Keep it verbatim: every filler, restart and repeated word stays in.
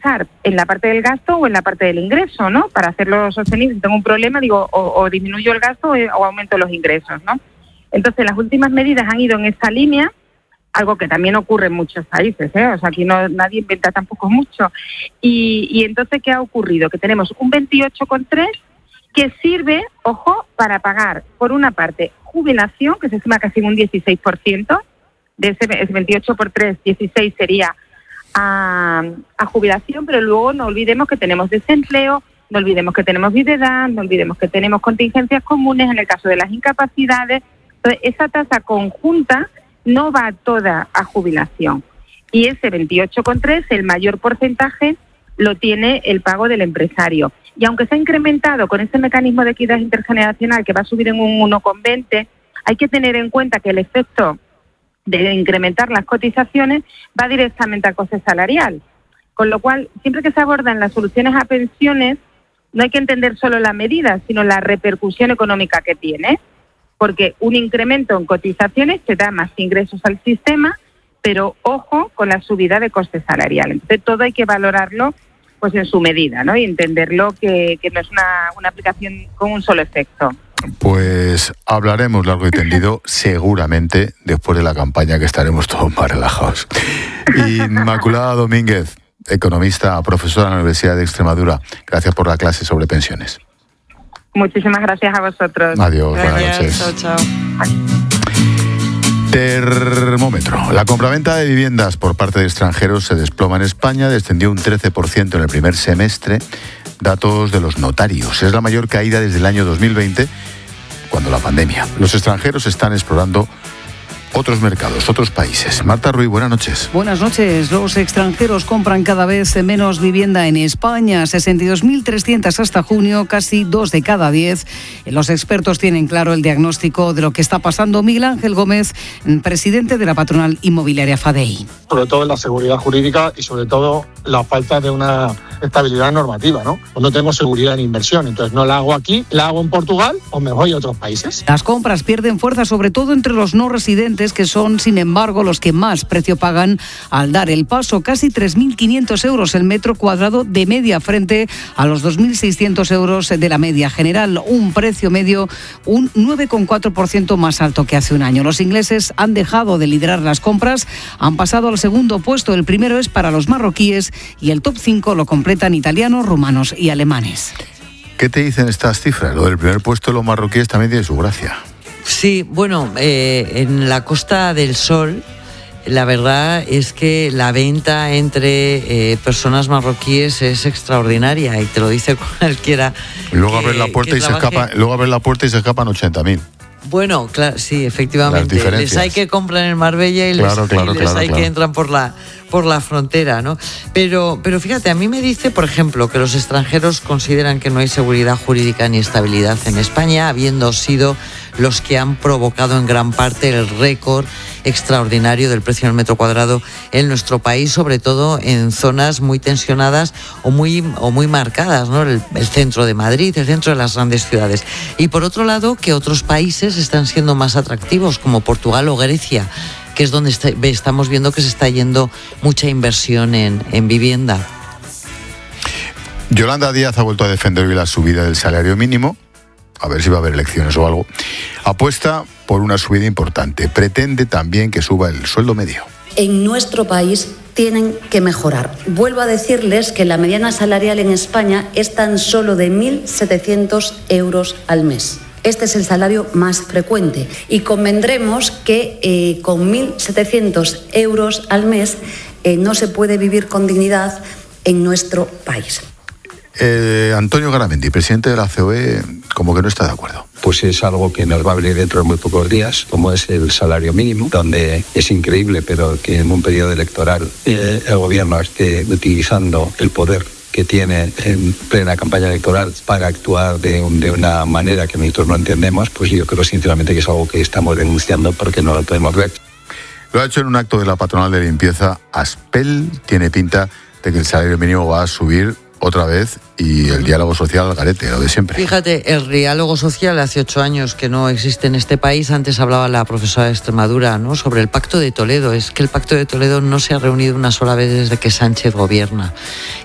estar en la parte del gasto o en la parte del ingreso, ¿no? Para hacerlo sostenible, si tengo un problema, digo, o, o disminuyo el gasto o, o aumento los ingresos, ¿no? Entonces, las últimas medidas han ido en esta línea, algo que también ocurre en muchos países, ¿eh? O sea, aquí no, nadie inventa tampoco mucho. Y, y entonces, ¿qué ha ocurrido? Que tenemos un veintiocho coma tres que sirve, ojo, para pagar, por una parte, jubilación, que se estima casi un dieciséis por ciento, de ese, ese veintiocho por tres, dieciséis sería a, a jubilación, pero luego no olvidemos que tenemos desempleo, no olvidemos que tenemos viudedad, no olvidemos que tenemos contingencias comunes en el caso de las incapacidades. Entonces, esa tasa conjunta no va toda a jubilación. Y ese veintiocho coma tres, el mayor porcentaje, lo tiene el pago del empresario. Y aunque se ha incrementado con ese mecanismo de equidad intergeneracional que va a subir en un uno coma veinte, hay que tener en cuenta que el efecto de incrementar las cotizaciones va directamente al coste salarial. Con lo cual, siempre que se abordan las soluciones a pensiones, no hay que entender solo la medida, sino la repercusión económica que tiene. Porque un incremento en cotizaciones te da más ingresos al sistema, pero ojo con la subida de coste salarial. Entonces, todo hay que valorarlo pues en su medida, ¿no? Y entenderlo que, que no es una, una aplicación con un solo efecto. Pues hablaremos largo y tendido seguramente después de la campaña, que estaremos todos más relajados. Inmaculada Domínguez, economista, profesora en la Universidad de Extremadura, gracias por la clase sobre pensiones. Muchísimas gracias a vosotros. Adiós, buenas noches. Chao, chao. Termómetro. La compraventa de viviendas por parte de extranjeros se desploma en España, descendió un trece por ciento en el primer semestre. Datos de los notarios. Es la mayor caída desde el año dos mil veinte, cuando la pandemia. Los extranjeros están explorando otros mercados, otros países. Marta Ruiz, buenas noches. Buenas noches. Los extranjeros compran cada vez menos vivienda en España, sesenta y dos mil trescientas hasta junio, casi dos de cada diez. Los expertos tienen claro el diagnóstico de lo que está pasando. Miguel Ángel Gómez, presidente de la patronal inmobiliaria FADEI. Sobre todo la seguridad jurídica y sobre todo la falta de una estabilidad normativa, ¿no? Pues no tengo seguridad en inversión, entonces no la hago aquí, la hago en Portugal o me voy a otros países. Las compras pierden fuerza, sobre todo entre los no residentes, que son, sin embargo, los que más precio pagan al dar el paso. Casi tres mil quinientos euros el metro cuadrado de media, frente a los dos mil seiscientos euros de la media general. Un precio medio un nueve coma cuatro por ciento más alto que hace un año. Los ingleses han dejado de liderar las compras, han pasado al segundo puesto. El primero es para los marroquíes y el top cinco lo completan italianos, rumanos y alemanes. ¿Qué te dicen estas cifras? Lo del primer puesto de los marroquíes también tiene su gracia. Sí, bueno, eh, en la Costa del Sol, la verdad es que la venta entre eh, personas marroquíes es extraordinaria, y te lo dice cualquiera. Y luego que, abres la puerta y se escapa, luego abres la puerta y se escapan ochenta mil. Bueno, claro, sí, efectivamente. Les hay que comprar en Marbella y claro, les, claro, y les claro, hay claro. que entrar por la por la frontera, ¿no? Pero, pero fíjate, a mí me dice, por ejemplo, que los extranjeros consideran que no hay seguridad jurídica ni estabilidad en España, habiendo sido los que han provocado en gran parte el récord extraordinario del precio del metro cuadrado en nuestro país, sobre todo en zonas muy tensionadas o muy, o muy marcadas, ¿no? El, el centro de Madrid, el centro de las grandes ciudades. Y por otro lado, que otros países están siendo más atractivos, como Portugal o Grecia, que es donde está, estamos viendo que se está yendo mucha inversión en, en vivienda. Yolanda Díaz ha vuelto a defender hoy la subida del salario mínimo. A ver si va a haber elecciones o algo. Apuesta por una subida importante. Pretende también que suba el sueldo medio. En nuestro país tienen que mejorar. Vuelvo a decirles que la mediana salarial en España es tan solo de mil setecientos euros al mes. Este es el salario más frecuente y convendremos que eh, con mil setecientos euros al mes eh, no se puede vivir con dignidad en nuestro país. Eh, Antonio Garamendi, presidente de la C O E, como que no está de acuerdo. Pues es algo que nos va a venir dentro de muy pocos días, como es el salario mínimo, donde es increíble, pero que en un periodo electoral eh, el gobierno esté utilizando el poder que tiene en plena campaña electoral para actuar de, un, de una manera que nosotros no entendemos. Pues yo creo sinceramente que es algo que estamos denunciando porque no lo podemos ver. Lo ha hecho en un acto de la patronal de limpieza Aspel. Tiene pinta de que el salario mínimo va a subir otra vez y el diálogo social al garete, lo de siempre. Fíjate, el diálogo social hace ocho años que no existe en este país. Antes hablaba la profesora de Extremadura, ¿no?, sobre el Pacto de Toledo. Es que el Pacto de Toledo no se ha reunido una sola vez desde que Sánchez gobierna.